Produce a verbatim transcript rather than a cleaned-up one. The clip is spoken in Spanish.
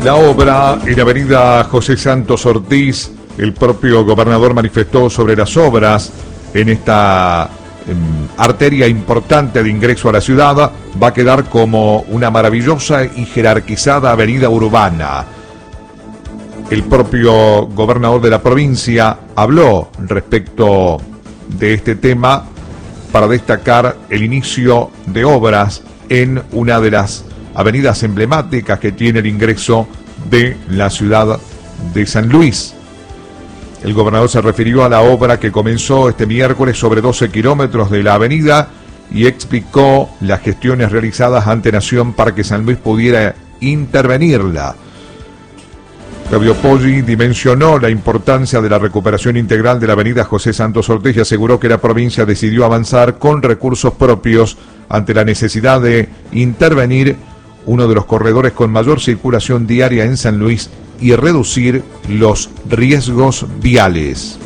La obra en avenida José Santos Ortiz, el propio gobernador manifestó sobre las obras en esta eh, arteria importante de ingreso a la ciudad, va a quedar como una maravillosa y jerarquizada avenida urbana. El propio gobernador de la provincia habló respecto de este tema para destacar el inicio de obras en una de las avenidas emblemáticas que tiene el ingreso de la ciudad de San Luis. El gobernador se refirió a la obra que comenzó este miércoles sobre doce kilómetros de la avenida y explicó las gestiones realizadas ante Nación para que San Luis pudiera intervenirla. Fabio Poggi dimensionó la importancia de la recuperación integral de la avenida José Santos Ortiz y aseguró que la provincia decidió avanzar con recursos propios ante la necesidad de intervenir uno de los corredores con mayor circulación diaria en San Luis y reducir los riesgos viales.